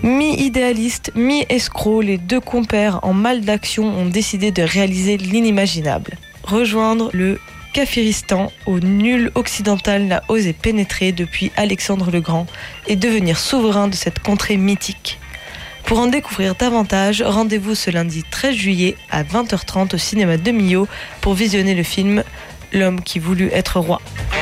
Mi-idéalistes, mi-escrocs, les deux compères en mal d'action ont décidé de réaliser l'inimaginable. Rejoindre le Kafiristan où nul occidental n'a osé pénétrer depuis Alexandre le Grand et devenir souverain de cette contrée mythique. Pour en découvrir davantage, rendez-vous ce lundi 13 juillet à 20h30 au cinéma de Millau pour visionner le film L'homme qui voulut être roi.